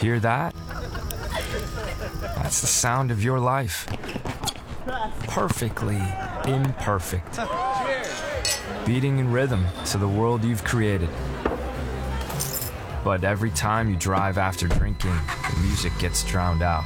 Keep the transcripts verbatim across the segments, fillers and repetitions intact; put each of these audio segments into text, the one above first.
Hear that? That's the sound of your life. Perfectly imperfect. Beating in rhythm to the world you've created. But every time you drive after drinking, the music gets drowned out.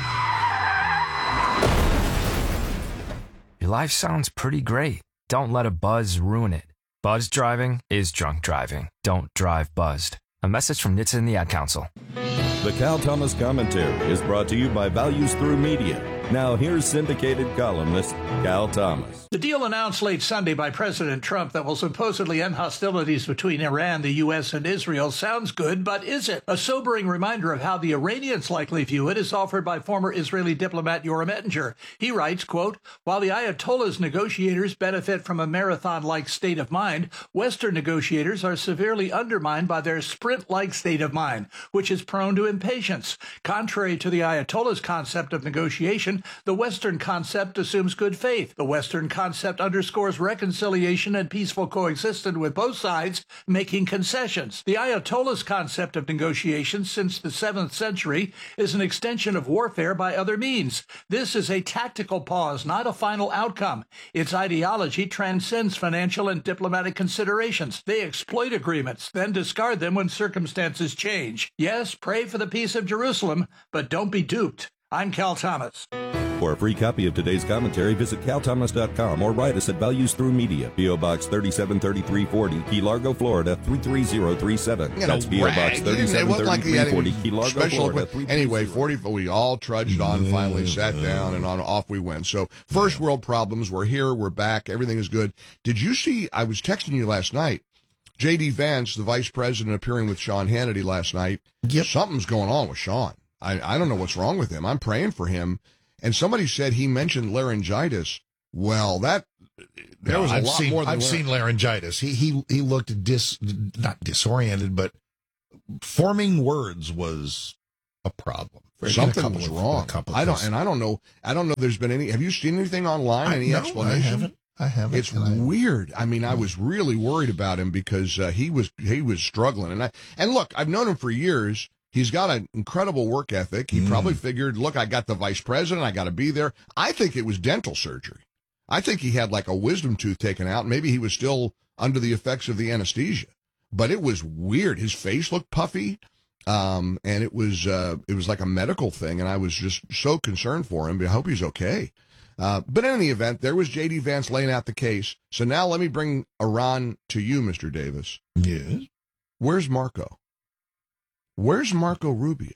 Your life sounds pretty great. Don't let a buzz ruin it. Buzz driving is drunk driving. Don't drive buzzed. A message from N H T S A and the Ad Council. The Cal Thomas Commentary is brought to you by Values Through Media. Now here's syndicated columnist Cal Thomas. The deal announced late Sunday by President Trump that will supposedly end hostilities between Iran, the U S, and Israel sounds good, but is it? A sobering reminder of how the Iranians likely view it is offered by former Israeli diplomat Yoram Ettinger. He writes, quote, while the Ayatollah's negotiators benefit from a marathon-like state of mind, Western negotiators are severely undermined by their sprint-like state of mind, which is prone to impatience. Contrary to the Ayatollah's concept of negotiation, the Western concept assumes good faith. The Western concept underscores reconciliation and peaceful coexistence with both sides making concessions. The Ayatollah's concept of negotiation since the seventh century is an extension of warfare by other means. This is a tactical pause, not a final outcome. Its ideology transcends financial and diplomatic considerations. They exploit agreements, then discard them when circumstances change. Yes, pray for the peace of Jerusalem, but don't be duped. I'm Cal Thomas. For a free copy of today's commentary, visit cal thomas dot com or write us at Values Through Media, P O. Box thirty-seven thirty-three forty, Key Largo, Florida, three three zero three seven. You know, That's P O. Box thirty-seven thirty-three forty, Key Largo, Florida, three three zero three seven. Anyway, forty, we all trudged on, finally sat down, and on off we went. So, first world problems, we're here, we're back, everything is good. Did you see, I was texting you last night, J D. Vance, the vice president, appearing with Sean Hannity last night. Yep. Something's going on with Sean. I, I don't know what's wrong with him. I'm praying for him. And somebody said he mentioned laryngitis. Well, that there no, was a I've lot seen, more than I've laryngitis. seen laryngitis. He he he looked dis not disoriented, but forming words was a problem. Something was of, wrong. I don't, and I don't know. I don't know. There's been any. Have you seen anything online? I, any no, explanation? I haven't. I haven't. It's weird. I mean, I was really worried about him because uh, he was he was struggling. And I and look, I've known him for years. He's got an incredible work ethic. He mm. probably figured, look, I got the vice president. I got to be there. I think it was dental surgery. I think he had like a wisdom tooth taken out. Maybe he was still under the effects of the anesthesia. But it was weird. His face looked puffy, um, and it was uh, it was like a medical thing. And I was just so concerned for him. But I hope he's okay. Uh, but in any event, there was J D. Vance laying out the case. So now let me bring Iran to you, Mister Davis. Yes. Where's Marco? Where's Marco Rubio?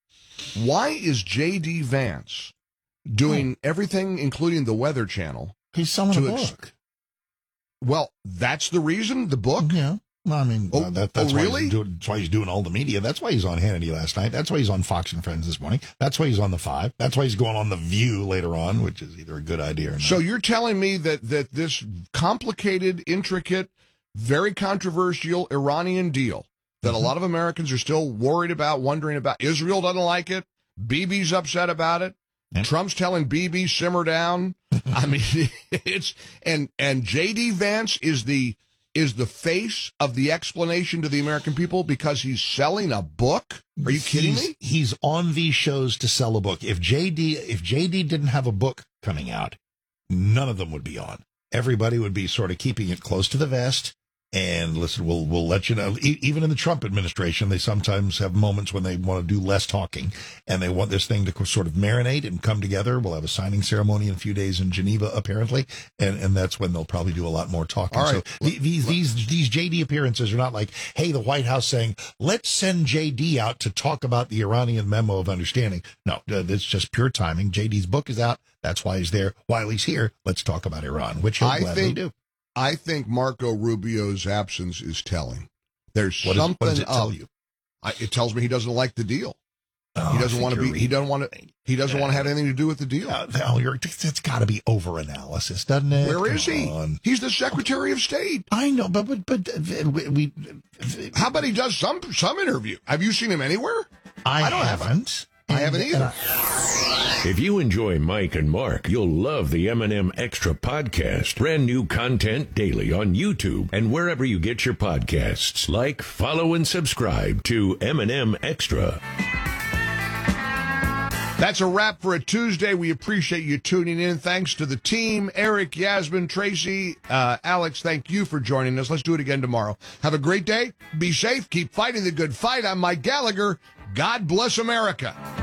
Why is J D. Vance doing oh. everything, including the Weather Channel? He's selling a book. Ex- well, that's the reason, the book? Yeah. Well, I mean, oh, uh, that, that's, oh, why really? he's doing, that's why he's doing all the media. That's why he's on Hannity last night. That's why he's on Fox and Friends this morning. That's why he's on The Five. That's why he's going on The View later on, which is either a good idea or not. So you're telling me that, that this complicated, intricate, very controversial Iranian deal that mm-hmm. a lot of Americans are still worried about, wondering about, Israel doesn't like it, Bibi's upset about it, yeah. Trump's telling Bibi, simmer down. I mean, it's, and, and J D. Vance is the, is the face of the explanation to the American people because he's selling a book? Are you kidding he's, me? He's on these shows to sell a book. If J D, if J D didn't have a book coming out, none of them would be on. Everybody would be sort of keeping it close to the vest. And listen, we'll we'll let you know. E- even in the Trump administration, they sometimes have moments when they want to do less talking, and they want this thing to sort of marinate and come together. We'll have a signing ceremony in a few days in Geneva, apparently, and and that's when they'll probably do a lot more talking. All right. So these these these J D appearances are not like, hey, the White House saying, let's send J D out to talk about the Iranian memo of understanding. No, it's just pure timing. J D's book is out. That's why he's there. While he's here, let's talk about Iran, which he'll I gladly think- do. I think Marco Rubio's absence is telling. There's what something. Is, what does it tell of, you? I, it tells me he doesn't like the deal. Oh, he doesn't want to be. Reading. He doesn't want to. He doesn't want to have anything to do with the deal. Uh, no, you're, it's got to be over analysis, doesn't it? Where Come is he? on. He's the Secretary of State. I know, but but but uh, we, we. How about he does some some interview? Have you seen him anywhere? I, I don't haven't. I haven't either. If you enjoy Mike and Mark, you'll love the M and M Extra podcast. Brand new content daily on YouTube and wherever you get your podcasts. Like, follow, and subscribe to M and M Extra. That's a wrap for a Tuesday. We appreciate you tuning in. Thanks to the team, Eric, Yasmin, Tracy, uh, Alex, thank you for joining us. Let's do it again tomorrow. Have a great day. Be safe. Keep fighting the good fight. I'm Mike Gallagher. God bless America.